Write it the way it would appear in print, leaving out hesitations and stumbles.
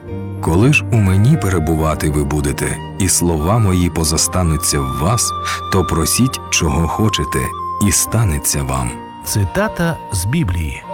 Коли ж у мені перебувати ви будете, і слова мої позостануться в вас, то просіть, чого хочете, і станеться вам». Цитата з Біблії.